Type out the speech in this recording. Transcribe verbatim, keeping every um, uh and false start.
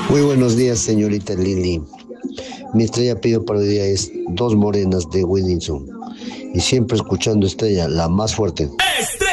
Muy buenos días, señorita Lili. Mi estrella pido para hoy día es Dos Morenas de Winninson. Y siempre escuchando Estrella, la más fuerte. Estrella.